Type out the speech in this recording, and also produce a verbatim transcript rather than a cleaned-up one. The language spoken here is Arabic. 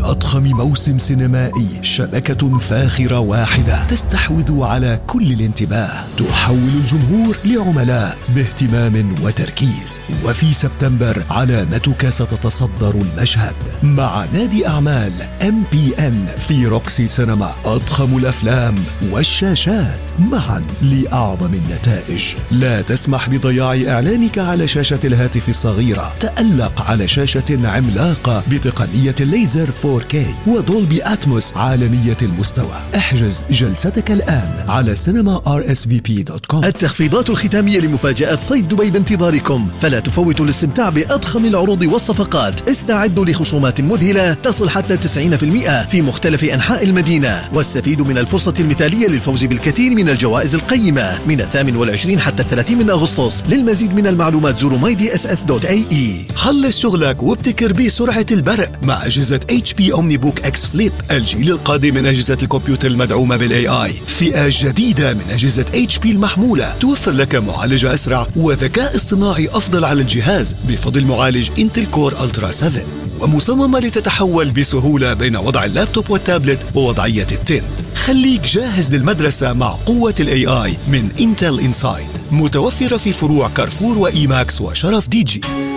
أضخم موسم سينمائي، شبكة فاخرة واحدة تستحوذ على كل الانتباه، تحول الجمهور لعملاء باهتمام وتركيز. وفي سبتمبر علامتك ستتصدر المشهد مع نادي أعمال إم بي إن في روكسي سينما. أضخم الأفلام والشاشات معا لأعظم النتائج. لا تسمح بضياع إعلانك على شاشة الهاتف الصغيرة. تألق على شاشة عملاقة بتقنية الليزر فور كي ودولبي أتموس عالمية المستوى. احجز جلستك الآن على سينما آر إس في بي دوت كوم. التخفيضات الختامية لمفاجآت صيف دبي بانتظاركم، فلا تفوتوا الاستمتاع بأضخم العروض والصفقات. استعدوا لخصومات مذهلة تصل حتى تسعين بالمئة في مختلف أنحاء المدينة، واستفيدوا من الفرصة المثالية للفوز بالكثير من الجوائز القيمة من الثامن والعشرين حتى الثلاثين من أغسطس. للمزيد من المعلومات زوروا ماي دي اس اس دوت اي اي. خلص شغلك وابتكر بسرعة البرق مع أجهزة اتش بي اومني بوك اكس فليب، الجيل القادم من أجهزة الكمبيوتر المدعومة بالاي اي. فئة جديدة من أجهزة اتش بي المحمولة توفر لك معالجة أسرع وذكاء اصطناعي أفضل على الجهاز بفضل معالج انتل كور الترا سبعة، ومصممة لتتحول بسهولة بين وضع اللابتوب والتابلت ووضعية التنت. خليك جاهز للمدرسة مع قوة الاي اي من انتل انسايد، متوفرة في فروع كارفور وإيماكس وشرف دي جي.